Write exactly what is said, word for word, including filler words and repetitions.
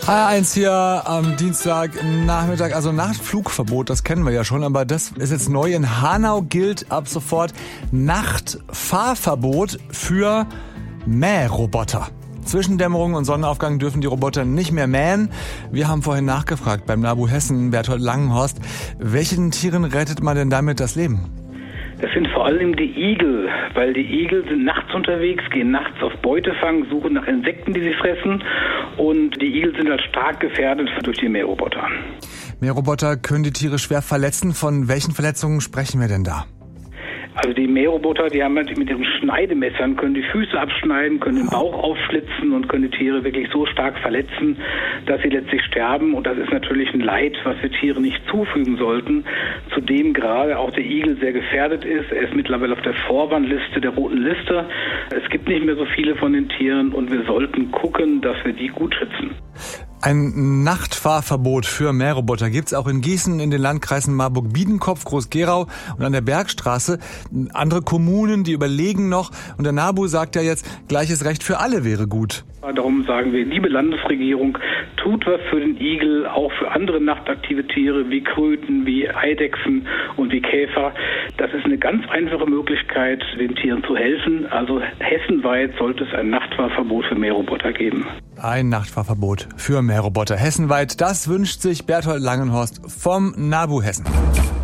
H R eins hier am Dienstagnachmittag, also Nachtflugverbot, das kennen wir ja schon, aber das ist jetzt neu. In Hanau gilt ab sofort Nachtfahrverbot für Mähroboter. Zwischen Dämmerung und Sonnenaufgang dürfen die Roboter nicht mehr mähen. Wir haben vorhin nachgefragt beim NABU Hessen, Berthold Langenhorst, welchen Tieren rettet man denn damit das Leben? Das sind vor allem die Igel, weil die Igel sind nachts unterwegs, gehen nachts auf Beutefang, suchen nach Insekten, die sie fressen, und die Igel sind halt stark gefährdet durch die Mähroboter. Mähroboter können die Tiere schwer verletzen. Von welchen Verletzungen sprechen wir denn da? Also die Mähroboter, die haben halt mit ihren Schneidemessern, können die Füße abschneiden, können den Bauch aufschlitzen und können die Tiere wirklich so stark verletzen, dass sie letztlich sterben. Und das ist natürlich ein Leid, was wir Tiere nicht zufügen sollten. Zudem gerade auch der Igel sehr gefährdet ist. Er ist mittlerweile auf der Vorwarnliste der roten Liste. Es gibt nicht mehr so viele von den Tieren und wir sollten gucken, dass wir die gut schützen. Ein Nachtfahrverbot für Mähroboter gibt's auch in Gießen, in den Landkreisen Marburg-Biedenkopf, Groß-Gerau und an der Bergstraße. Andere Kommunen, die überlegen noch. Und der NABU sagt ja jetzt, gleiches Recht für alle wäre gut. Darum sagen wir, liebe Landesregierung, tut was für den Igel, auch für andere nachtaktive Tiere wie Kröten, wie Eidechsen und wie Käfer. Das ist eine ganz einfache Möglichkeit, den Tieren zu helfen. Also hessenweit sollte es ein Nachtfahrverbot für Mähroboter geben. Ein Nachtfahrverbot für Mähroboter hessenweit. Das wünscht sich Berthold Langenhorst vom NABU Hessen.